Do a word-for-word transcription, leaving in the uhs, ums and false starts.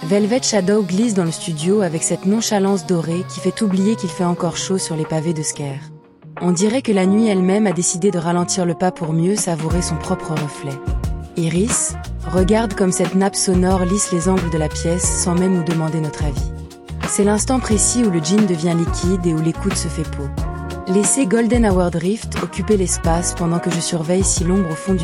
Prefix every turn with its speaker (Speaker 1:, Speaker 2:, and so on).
Speaker 1: Velvet Shadow glisse dans le studio avec cette nonchalance dorée qui fait oublier qu'il fait encore chaud sur les pavés de Sker. On dirait que la nuit elle-même a décidé de ralentir le pas pour mieux savourer son propre reflet. Iris, regarde comme cette nappe sonore lisse les angles de la pièce sans même nous demander notre avis. C'est l'instant précis où le jean devient liquide et où l'écoute se fait peau. Laissez Golden Hour Drift occuper l'espace pendant que je surveille si l'ombre au fond du